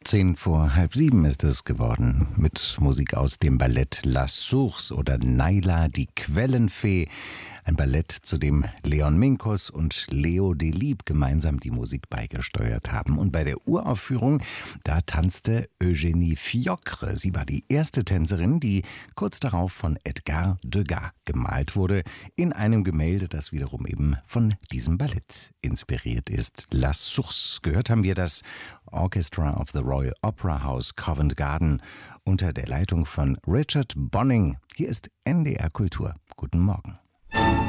6:10 ist es geworden, mit Musik aus dem Ballett La Source oder Naila, die Quellenfee. Ein Ballett, zu dem Leon Minkus und Leo Delibes gemeinsam die Musik beigesteuert haben. Und bei der Uraufführung, da tanzte Eugénie Fiocre. Sie war die erste Tänzerin, die kurz darauf von Edgar Degas gemalt wurde, in einem Gemälde, das wiederum eben von diesem Ballett inspiriert ist. La Source. Gehört haben wir das Orchestra of the Royal Opera House Covent Garden unter der Leitung von Richard Bonynge. Hier ist NDR Kultur. Guten Morgen.